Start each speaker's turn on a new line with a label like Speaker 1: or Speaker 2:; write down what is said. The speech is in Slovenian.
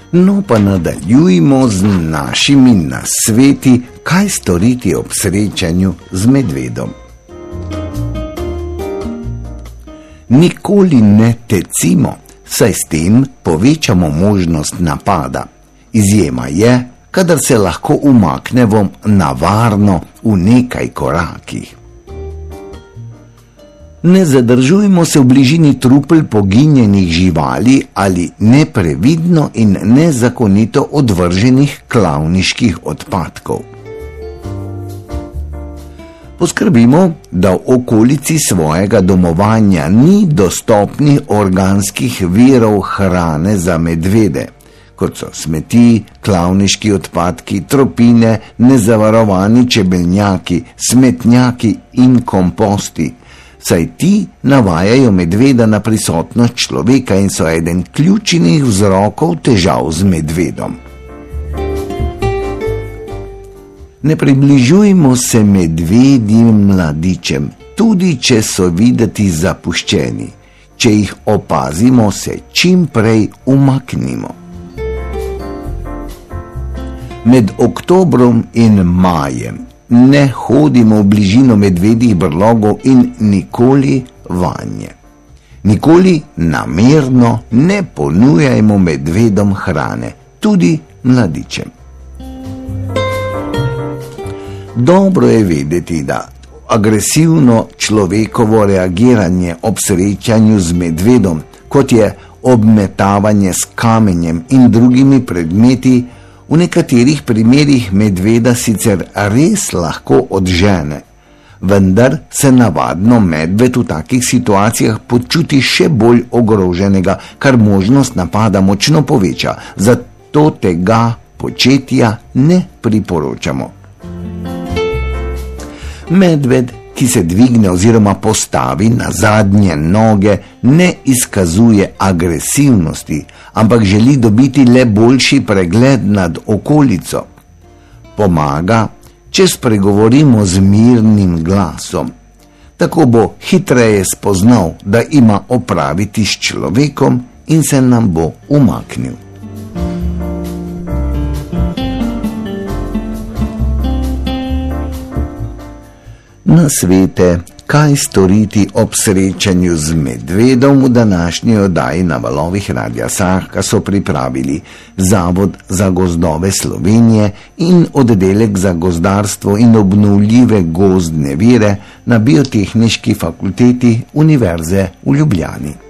Speaker 1: No pa nadaljujmo z našimi nasveti, kaj storiti ob srečanju z medvedom. Nikoli ne tecimo, saj s tem povečamo možnost napada. Izjema je, kadar se lahko umaknemo na varno v nekaj korakih. Ne zadržujmo se v bližini trupel poginjenih živali ali neprevidno in nezakonito odvrženih klavniških odpadkov. Poskrbimo, da v okolici svojega domovanja ni dostopnih organskih virov hrane za medvede, kot so smeti, klavniški odpadki, tropine, nezavarovani čebeljaki, smetnjaki in komposti, saj ti navajajo medveda na prisotnost človeka in so eden ključnih vzrokov težav z medvedom. Ne približujmo se medvedjim mladičem, tudi če so videti zapuščeni. Če jih opazimo, se čim prej umaknimo. Med oktobrom in majem ne hodimo v bližino medvedjih brlogov in nikoli vanje. Nikoli namerno ne ponujajmo medvedom hrane, tudi mladičem. Dobro je vedeti, da agresivno človekovo reagiranje ob srečanju z medvedom, kot je obmetavanje s kamenjem in drugimi predmeti, v nekaterih primerih medveda sicer res lahko odžene, vendar se navadno medved v takih situacijah počuti še bolj ogroženega, kar možnost napada močno poveča, zato tega početja ne priporočamo. Medved, ki se dvigne oziroma postavi na zadnje noge, ne izkazuje agresivnosti, ampak želi dobiti le boljši pregled nad okolico. Pomaga, če spregovorimo z mirnim glasom. Tako bo hitreje spoznal, da ima opraviti s človekom in se nam bo umaknil. Nasvete, kaj storiti ob srečanju z medvedom, v današnji oddaji na valovih Radia Sahka so pripravili Zavod za gozdove Slovenije in Oddelek za gozdarstvo in obnovljive gozdne vire na Biotehniški fakulteti Univerze v Ljubljani.